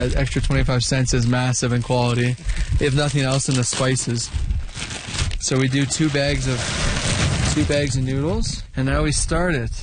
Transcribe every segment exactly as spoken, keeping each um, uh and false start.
That extra twenty-five cents is massive in quality, if nothing else, in the spices. So we do two bags of two bags of noodles, and now we start it.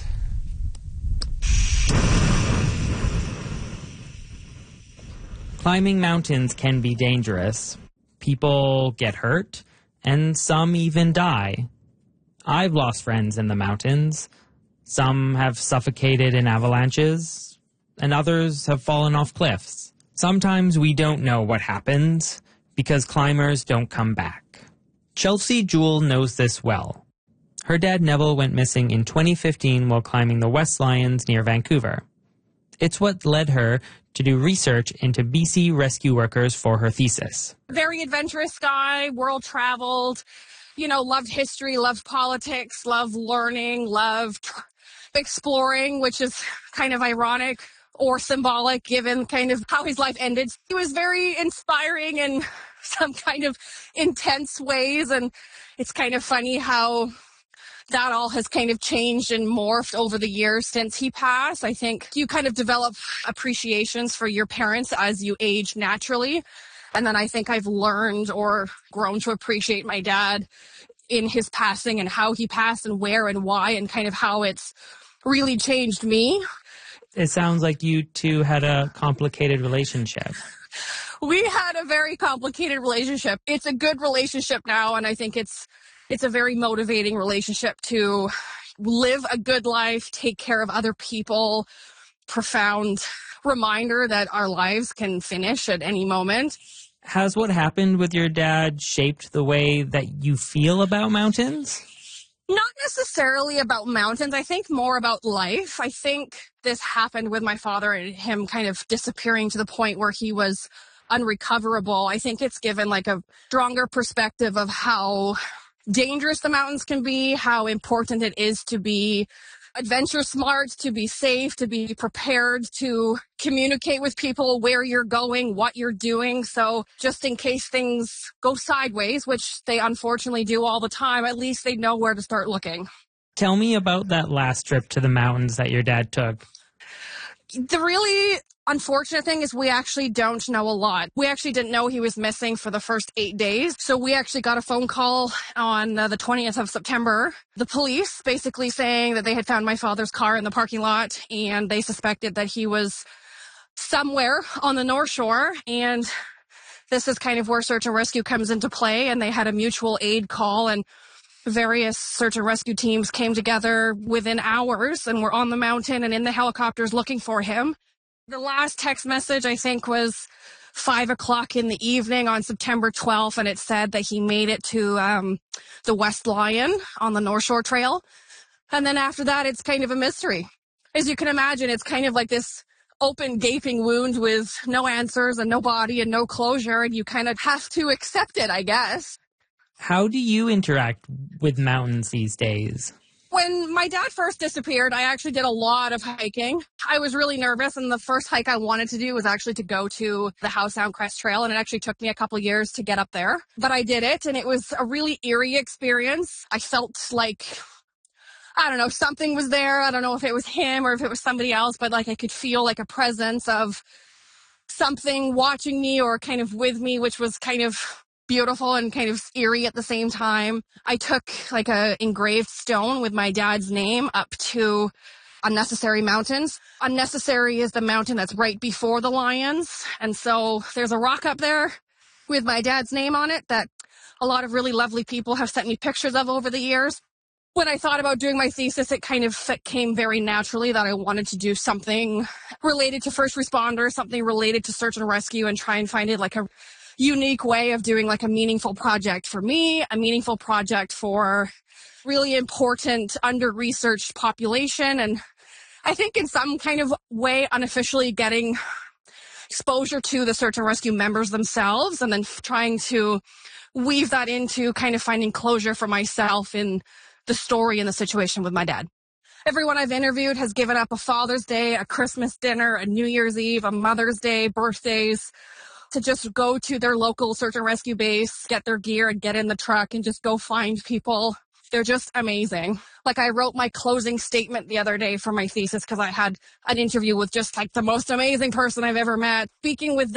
Climbing mountains can be dangerous. People get hurt, and some even die. I've lost friends in the mountains. Some have suffocated in avalanches, and others have fallen off cliffs. Sometimes we don't know what happens because climbers don't come back. Chelsea Jewell knows this well. Her dad Neville went missing in twenty fifteen while climbing the West Lions near Vancouver. It's what led her to do research into B C rescue workers for her thesis. Very adventurous guy, world traveled, you know, loved history, loved politics, loved learning, loved tr- exploring, which is kind of ironic or symbolic given kind of how his life ended. He was very inspiring in some kind of intense ways, and it's kind of funny how that all has kind of changed and morphed over the years since he passed. I think you kind of develop appreciations for your parents as you age naturally. And then I think I've learned or grown to appreciate my dad in his passing and how he passed and where and why and kind of how it's really changed me. It sounds like you two had a complicated relationship. We had a very complicated relationship. It's a good relationship now, and I think it's it's a very motivating relationship to live a good life, take care of other people. Profound reminder that our lives can finish at any moment. Has what happened with your dad shaped the way that you feel about mountains? Not necessarily about mountains. I think more about life. I think this happened with my father and him kind of disappearing to the point where he was unrecoverable. I think it's given like a stronger perspective of how dangerous the mountains can be, how important it is to be adventure smart, to be safe, to be prepared, to communicate with people where you're going, what you're doing. So just in case things go sideways, which they unfortunately do all the time, at least they know where to start looking. Tell me about that last trip to the mountains that your dad took. The really unfortunate thing is we actually don't know a lot. We actually didn't know he was missing for the first eight days. So we actually got a phone call on uh, the twentieth of September. The police basically saying that they had found my father's car in the parking lot and they suspected that he was somewhere on the North Shore. And this is kind of where search and rescue comes into play. And they had a mutual aid call and various search and rescue teams came together within hours and were on the mountain and in the helicopters looking for him. The last text message, I think, was five o'clock in the evening on September twelfth, and it said that he made it to um, the West Lion on the North Shore Trail. And then after that, it's kind of a mystery. As you can imagine, it's kind of like this open, gaping wound with no answers and no body and no closure, and you kind of have to accept it, I guess. How do you interact with mountains these days? When my dad first disappeared, I actually did a lot of hiking. I was really nervous, and the first hike I wanted to do was actually to go to the Howe Sound Crest Trail, and it actually took me a couple years to get up there. But I did it, and it was a really eerie experience. I felt like, I don't know, something was there. I don't know if it was him or if it was somebody else, but like I could feel like a presence of something watching me or kind of with me, which was kind of beautiful and kind of eerie at the same time. I took like a engraved stone with my dad's name up to Unnecessary Mountains. Unnecessary is the mountain that's right before the Lions. And so there's a rock up there with my dad's name on it that a lot of really lovely people have sent me pictures of over the years. When I thought about doing my thesis, it kind of came very naturally that I wanted to do something related to first responders, something related to search and rescue, and try and find it like a unique way of doing like a meaningful project for me, a meaningful project for really important under-researched population. And I think in some kind of way unofficially getting exposure to the search and rescue members themselves, and then trying to weave that into kind of finding closure for myself in the story and the situation with my dad. Everyone I've interviewed has given up a Father's Day, a Christmas dinner, a New Year's Eve, a Mother's Day, birthdays, to just go to their local search and rescue base, get their gear and get in the truck and just go find people They're just amazing. Like, I wrote my closing statement the other day for my thesis because I had an interview with just like the most amazing person I've ever met. Speaking with